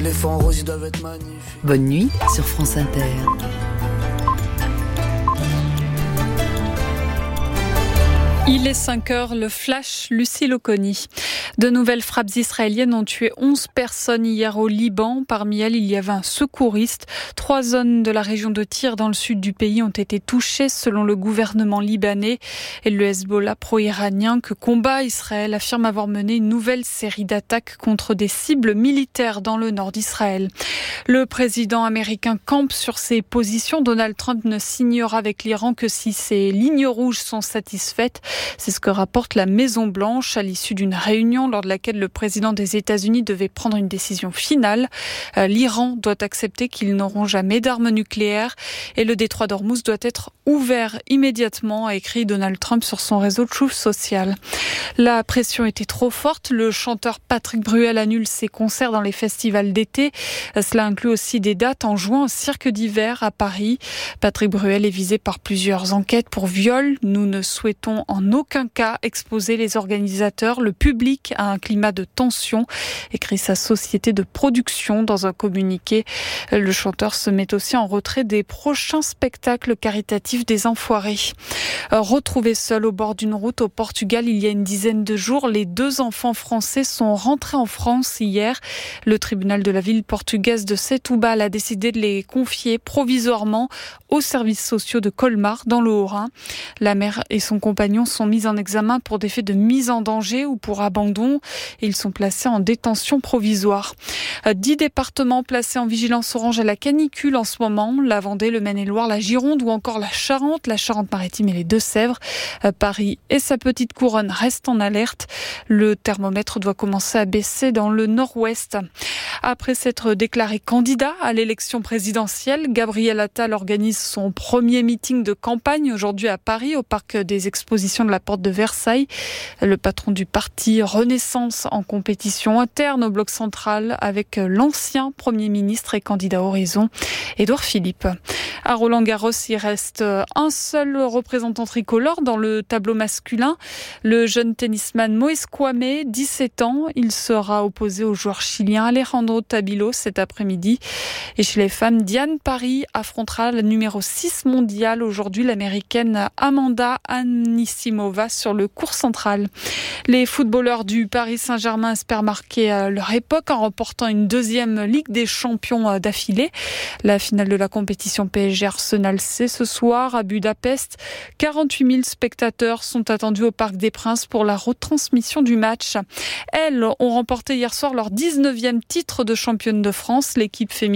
éléphants roses, ils doivent être magnifiques. Bonne nuit sur France Inter. Il est 5h, le flash, Lucie Loconi. De nouvelles frappes israéliennes ont tué 11 personnes hier au Liban. Parmi elles, il y avait un secouriste. 3 zones de la région de Tyr dans le sud du pays ont été touchées selon le gouvernement libanais. Et le Hezbollah pro-iranien que combat Israël affirme avoir mené une nouvelle série d'attaques contre des cibles militaires dans le nord d'Israël. Le président américain campe sur ses positions. Donald Trump ne signera avec l'Iran que si ses lignes rouges sont satisfaites. C'est ce que rapporte la Maison-Blanche à l'issue d'une réunion lors de laquelle le président des États-Unis devait prendre une décision finale. L'Iran doit accepter qu'ils n'auront jamais d'armes nucléaires et le détroit d'Ormuz doit être ouvert immédiatement, a écrit Donald Trump sur son réseau Truth Social. La pression était trop forte. Le chanteur Patrick Bruel annule ses concerts dans les festivals d'été. Cela inclut aussi des dates en juin au Cirque d'hiver à Paris. Patrick Bruel est visé par plusieurs enquêtes pour viol. Nous ne souhaitons en aucun cas exposer les organisateurs, le public à un climat de tension, écrit sa société de production dans un communiqué. Le chanteur se met aussi en retrait des prochains spectacles caritatifs des Enfoirés. Retrouvés seuls au bord d'une route au Portugal il y a une dizaine de jours, les 2 enfants français sont rentrés en France hier. Le tribunal de la ville portugaise de Setúbal a décidé de les confier provisoirement aux services sociaux de Colmar dans le Haut-Rhin. La mère et son compagnon sont mis en examen pour des faits de mise en danger ou pour abandon. Ils sont placés en détention provisoire. 10 départements placés en vigilance orange à la canicule en ce moment. La Vendée, le Maine-et-Loire, la Gironde ou encore la Charente-Maritime et les Deux-Sèvres. Paris et sa petite couronne restent en alerte. Le thermomètre doit commencer à baisser dans le nord-ouest. Après s'être déclaré candidat à l'élection présidentielle, Gabriel Attal organise son premier meeting de campagne aujourd'hui à Paris, au parc des expositions de la Porte de Versailles. Le patron du parti Renaissance en compétition interne au bloc central avec l'ancien Premier ministre et candidat Horizon, Édouard Philippe. À Roland-Garros, il reste un seul représentant tricolore dans le tableau masculin. Le jeune tennisman Moïse Kouamé, 17 ans. Il sera opposé au joueur chilien Alejandro Tabilo cet après-midi. Et chez les femmes, Diane Parry affrontera la numéro 6 mondiale aujourd'hui, l'américaine Amanda Anisimova sur le court central. Les footballeurs du Paris Saint-Germain espèrent marquer leur époque en remportant une 2e Ligue des Champions d'affilée. La finale de la compétition PSG Arsenal, c'est ce soir à Budapest. 48 000 spectateurs sont attendus au Parc des Princes pour la retransmission du match. Elles ont remporté hier soir leur 19e titre de championne de France. L'équipe féminine